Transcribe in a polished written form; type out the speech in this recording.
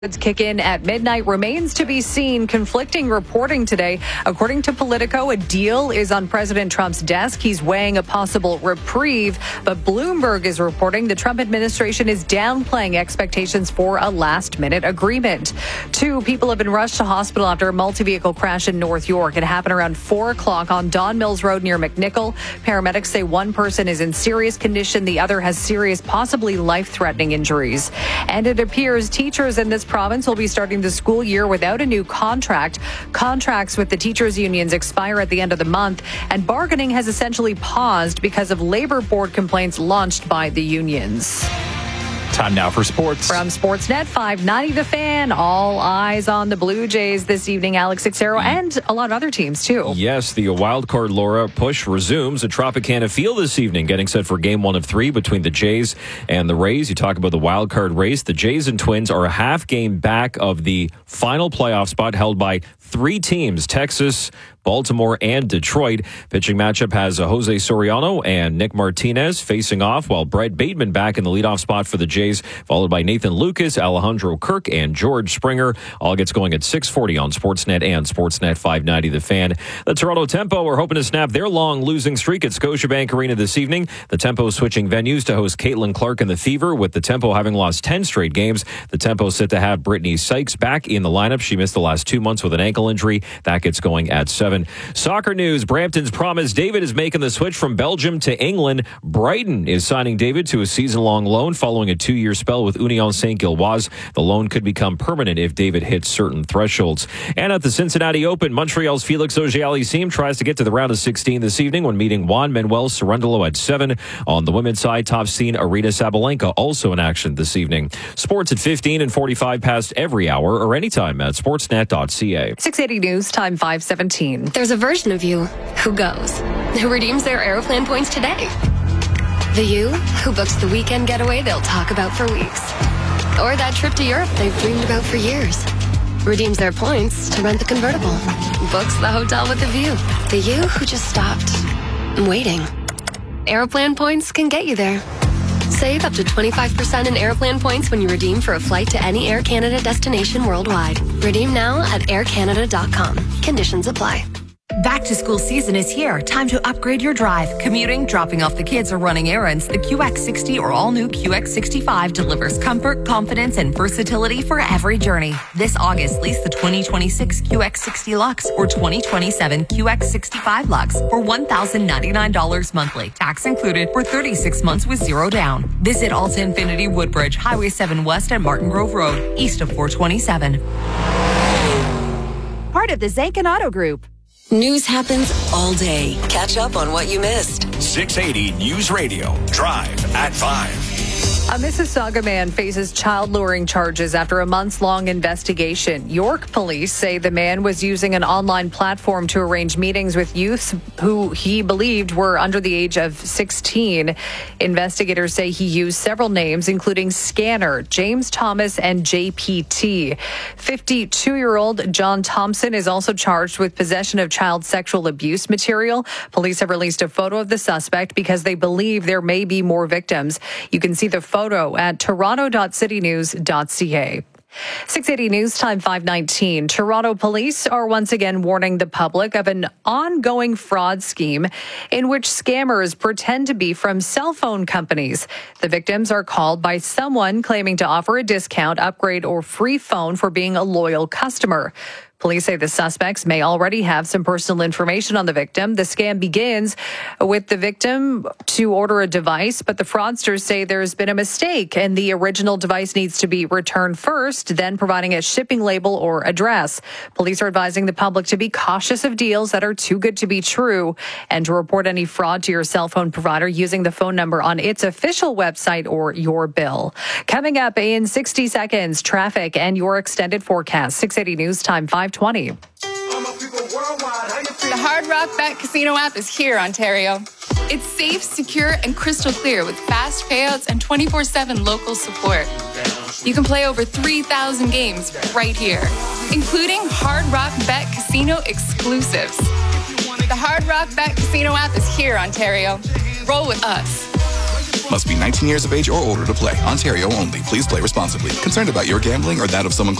Kick in at midnight remains to be seen. Conflicting reporting today. According to Politico, a deal is on President Trump's desk. He's weighing a possible reprieve, but Bloomberg is reporting the Trump administration is downplaying expectations for a last-minute agreement. 2 people have been rushed to hospital after a multi-vehicle crash in North York. It happened around 4 o'clock on Don Mills Road near McNichol. Paramedics say one person is in serious condition. The other has serious, possibly life-threatening injuries. And it appears teachers in this province will be starting the school year without a new contract. Contracts with the teachers' unions expire at the end of the month, and bargaining has essentially paused because of labor board complaints launched by the unions. Time now for sports. From Sportsnet 590 The Fan, all eyes on the Blue Jays this evening. Alex Cixero and a lot of other teams, too. Yes, the wildcard Laura push resumes at Tropicana Field this evening, getting set for Game 1 of 3 between the Jays and the Rays. You talk about the wildcard race. The Jays and Twins are a half game back of the final playoff spot held by 3 teams, Texas, Baltimore, and Detroit. Pitching matchup has Jose Soriano and Nick Martinez facing off, while Brett Bateman back in the leadoff spot for the Jays, followed by Nathan Lucas, Alejandro Kirk, and George Springer. All gets going at 6:40 on Sportsnet and Sportsnet 590 The Fan. The Toronto Tempo are hoping to snap their long losing streak at Scotiabank Arena this evening. The Tempo switching venues to host Caitlin Clark and the Fever, with the Tempo having lost 10 straight games. The Tempo set to have Brittany Sykes back in the lineup. She missed the last 2 months with an ankle injury. That gets going at 7. Soccer news. Brampton's Promise David is making the switch from Belgium to England. Brighton is signing David to a season-long loan following a 2-year spell with Union Saint-Gilloise. The loan could become permanent if David hits certain thresholds. And at the Cincinnati Open, Montreal's Felix Auger-Aliassime tries to get to the round of 16 this evening when meeting Juan Manuel Cerundolo at 7. On the women's side, top seed Aryna Sabalenka also in action this evening. Sports at 15 and 45 past every hour or anytime at sportsnet.ca. 680 News Time 517. There's a version of you who goes, who redeems their Aeroplan points today. The you who books the weekend getaway they'll talk about for weeks. Or that trip to Europe they've dreamed about for years. Redeems their points to rent the convertible. Books the hotel with the view. The you who just stopped waiting. Aeroplan points can get you there. Save up to 25% in Aeroplan points when you redeem for a flight to any Air Canada destination worldwide. Redeem now at aircanada.com. Conditions apply. Back to school season is here. Time to upgrade your drive. Commuting, dropping off the kids, or running errands. The QX60 or all-new QX65 delivers comfort, confidence, and versatility for every journey. This August, lease the 2026 QX60 Lux or 2027 QX65 Lux for $1,099 monthly. Tax included for 36 months with 0 down. Visit Alta Infinity Woodbridge, Highway 7 West at Martin Grove Road, east of 427. Part of the Zankin Auto Group. News happens all day. Catch up on what you missed. 680 News Radio. Drive at 5. A Mississauga man faces child luring charges after a months-long investigation. York police say the man was using an online platform to arrange meetings with youths who he believed were under the age of 16. Investigators say he used several names, including Scanner, James Thomas, and JPT. 52-year-old John Thompson is also charged with possession of child sexual abuse material. Police have released a photo of the suspect because they believe there may be more victims. You can see the photo at toronto.citynews.ca. 680 News Time 519. Toronto police are once again warning the public of an ongoing fraud scheme in which scammers pretend to be from cell phone companies. The victims are called by someone claiming to offer a discount, upgrade, or free phone for being a loyal customer. Police say the suspects may already have some personal information on the victim. The scam begins with the victim to order a device, but the fraudsters say there's been a mistake and the original device needs to be returned first, then providing a shipping label or address. Police are advising the public to be cautious of deals that are too good to be true and to report any fraud to your cell phone provider using the phone number on its official website or your bill. Coming up in 60 seconds, traffic and your extended forecast. 680 News Time 520. The Hard Rock Bet Casino app is here, Ontario. It's safe, secure, and crystal clear with fast payouts and 24/7 local support. You can play over 3,000 games right here, including Hard Rock Bet Casino exclusives. The Hard Rock Bet Casino app is here, Ontario. Roll with us. Must be 19 years of age or older to play. Ontario only. Please play responsibly. Concerned about your gambling or that of someone